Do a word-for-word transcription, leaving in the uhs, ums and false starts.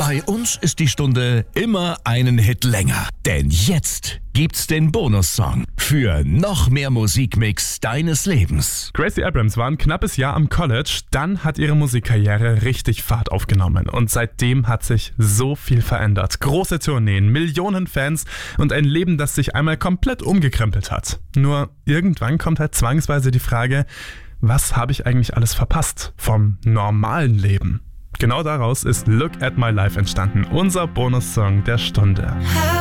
Bei uns ist die Stunde immer einen Hit länger. Denn jetzt gibt's den Bonussong für noch mehr Musikmix deines Lebens. Gracie Abrams war ein knappes Jahr am College, dann hat ihre Musikkarriere richtig Fahrt aufgenommen und seitdem hat sich so viel verändert. Große Tourneen, Millionen Fans und ein Leben, das sich einmal komplett umgekrempelt hat. Nur irgendwann kommt halt zwangsweise die Frage, was habe ich eigentlich alles verpasst vom normalen Leben? Genau daraus ist Look at My Life entstanden, unser Bonussong der Stunde.